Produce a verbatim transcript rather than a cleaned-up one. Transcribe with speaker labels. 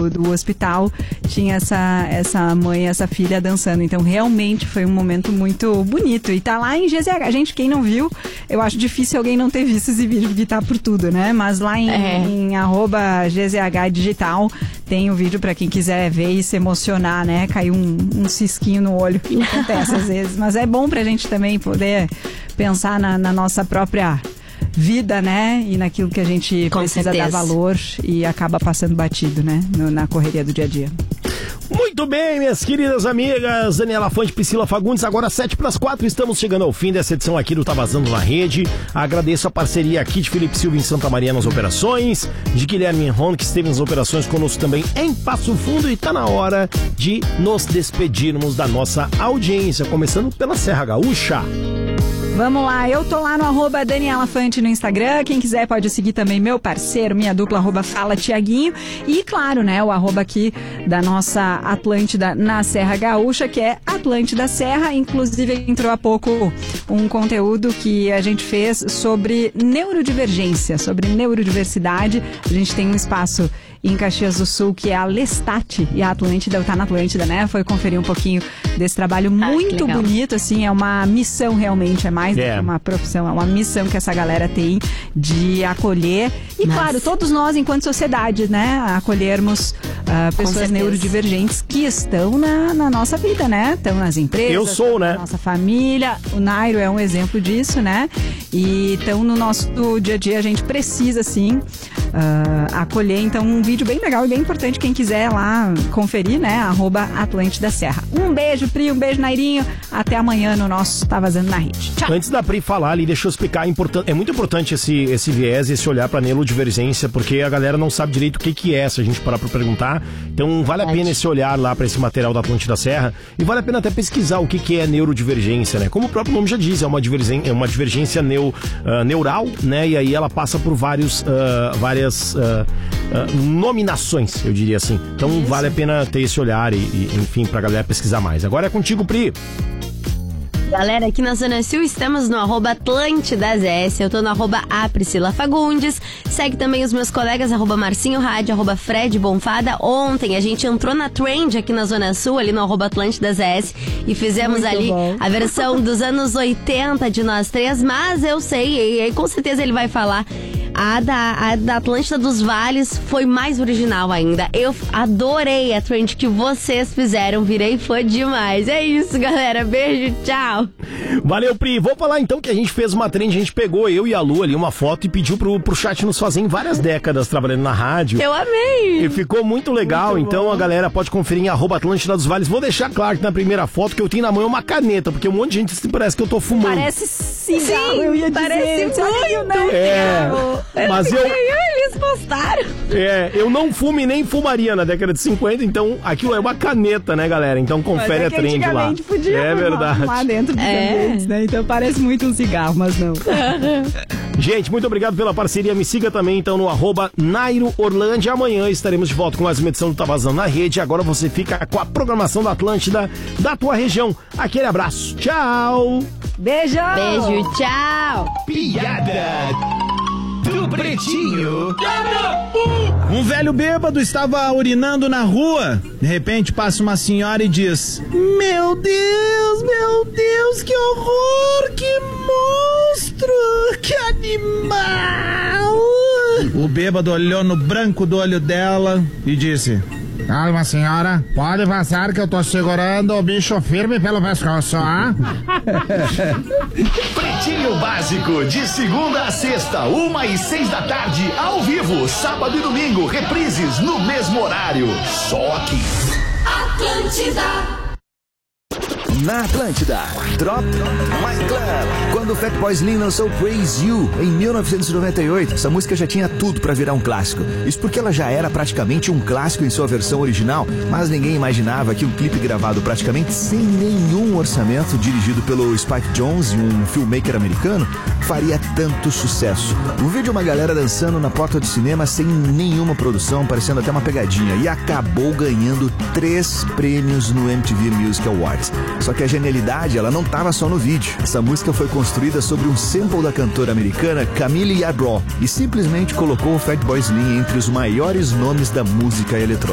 Speaker 1: do, do hospital, tinha essa, essa mãe, essa filha dançando. Então, realmente foi um momento muito bonito. E tá lá em G Z H. Gente, quem não viu, eu acho difícil alguém não ter visto esse vídeo, porque tá por tudo, né? Mas lá em, é. em arroba G Z H Digital tem o vídeo pra quem quiser ver e se emocionar, né? Caiu um, um cisquinho no olho. Acontece às vezes. Mas é bom pra gente também poder pensar na, na nossa própria vida, né? E naquilo que a gente Com precisa certeza. dar valor e acaba passando batido, né? No, na correria do dia a dia.
Speaker 2: Muito bem, minhas queridas amigas, Daniela Fante, Priscila Fagundes, agora sete para as quatro, estamos chegando ao fim dessa edição aqui do Tá Vazando na Rede. Agradeço a parceria aqui de Felipe Silva em Santa Maria nas operações, de Guilherme Ron, que esteve nas operações conosco também em Passo Fundo, e tá na hora de nos despedirmos da nossa audiência, começando pela Serra Gaúcha.
Speaker 1: Vamos lá, eu tô lá no arroba Daniela Fante no Instagram, quem quiser pode seguir também meu parceiro, minha dupla, arroba Fala Tiaguinho, e claro, né, o arroba aqui da nossa Atlântida na Serra Gaúcha, que é Atlântida Serra. Inclusive entrou há pouco um conteúdo que a gente fez sobre neurodivergência, sobre neurodiversidade. A gente tem um espaço em Caxias do Sul, que é a Lestat, e a Atlântida, tá na Atlântida, né? Foi conferir um pouquinho desse trabalho muito ah, bonito, assim, é uma missão realmente, é mais yeah. do que uma profissão, é uma missão que essa galera tem de acolher, e Nossa. claro, todos nós, enquanto sociedade, né, acolhermos uh, pessoas neurodivergentes que estão na, na nossa vida, né? Estão nas empresas,
Speaker 2: Eu sou, né?
Speaker 1: na nossa família, o Nairo é um exemplo disso, né? E então no nosso dia a dia a gente precisa, sim, uh, acolher. Então um vídeo bem legal e bem importante, quem quiser lá conferir, né? Arroba Atlântida Serra. Um beijo, Pri, um beijo, Nairinho. Até amanhã no nosso Tá Vazando na Rede. Tchau.
Speaker 2: Antes da Pri falar ali, deixa eu explicar. É muito importante esse, esse viés, esse olhar pra neurodivergência, porque a galera não sabe direito o que, que é, se a gente parar pra perguntar. Então vale a pena esse olhar lá pra esse material da Atlântida Serra, e vale a pena até pesquisar o que, que é neurodivergência, né? Como o próprio nome já diz, é uma divergência, é uma divergência neu, uh, neural, né? E aí ela passa por vários, uh, várias uh, uh, nominações, eu diria assim. Então Isso. vale a pena ter esse olhar e, e, enfim, pra galera pesquisar mais. Agora é contigo, Pri.
Speaker 3: Galera, aqui na Zona Sul estamos no arroba Atlântida Z S, eu tô no arroba A Priscila Fagundes, segue também os meus colegas, arroba Marcinho Rádio, arroba Fred Bonfada. Ontem a gente entrou na trend aqui na Zona Sul, ali no arroba Atlântida Z S, e fizemos Muito ali bom. a versão dos anos oitenta de nós três, mas eu sei, e, e com certeza ele vai falar, a da, a da Atlântida dos Vales foi mais original ainda. Eu adorei a trend que vocês fizeram, virei fã demais. É isso, galera, beijo, tchau.
Speaker 2: Valeu, Pri. Vou falar então que a gente fez uma trend, a gente pegou eu e a Lu ali uma foto e pediu pro, pro chat nos fazer em várias décadas trabalhando na rádio.
Speaker 3: Eu amei!
Speaker 2: E ficou muito legal, muito então bom. A galera pode conferir em arroba Atlântida dos Vales. Vou deixar claro que na primeira foto que eu tenho na mão é uma caneta, porque um monte de gente parece que eu tô fumando.
Speaker 1: Parece cigarro,
Speaker 3: Sim,
Speaker 1: eu ia
Speaker 3: parece
Speaker 1: dizer.
Speaker 3: muito, né?
Speaker 2: É, mas eu...
Speaker 3: Eles postaram.
Speaker 2: É, eu não fumo e nem fumaria na década de cinquenta, então aquilo é uma caneta, né, galera? Então confere
Speaker 1: é
Speaker 2: a trend lá.
Speaker 1: Podia
Speaker 2: é verdade.
Speaker 1: Lá dentro dos
Speaker 3: é.
Speaker 1: ambientes, né? Então parece muito um cigarro, mas não.
Speaker 2: Gente, muito obrigado pela parceria. Me siga também então no arroba Nairo Orlândia. Amanhã estaremos de volta com mais uma edição do Tá Vazando na Rede. Agora você fica com a programação da Atlântida da tua região. Aquele abraço. Tchau.
Speaker 1: Beijo.
Speaker 3: Beijo, tchau.
Speaker 4: Piada do Pretinho.
Speaker 5: Um velho bêbado estava urinando na rua. De repente passa uma senhora e diz: meu Deus, meu Deus, que horror, que monstro, que animal. O bêbado olhou no branco do olho dela e disse: calma, senhora, pode vazar que eu tô segurando o bicho firme pelo pescoço, ah?
Speaker 4: Pretinho Básico, de segunda a sexta, uma e seis da tarde, ao vivo, sábado e domingo, reprises no mesmo horário, só aqui.
Speaker 6: Atlântida. Na Atlântida, Drop My Club. Quando o Fatboy Slim lançou Praise You em mil novecentos e noventa e oito, essa música já tinha tudo pra virar um clássico. Isso porque ela já era praticamente um clássico em sua versão original, mas ninguém imaginava que um clipe gravado praticamente sem nenhum orçamento, dirigido pelo Spike Jonze, um filmmaker americano, faria tanto sucesso. O vídeo é uma galera dançando na porta do cinema sem nenhuma produção, parecendo até uma pegadinha, e acabou ganhando três prêmios no M T V Music Awards. Só que a genialidade, ela não estava só no vídeo. Essa música foi construída sobre um sample da cantora americana Camille Yarbrough e simplesmente colocou o Fatboy Slim entre os maiores nomes da música eletrônica.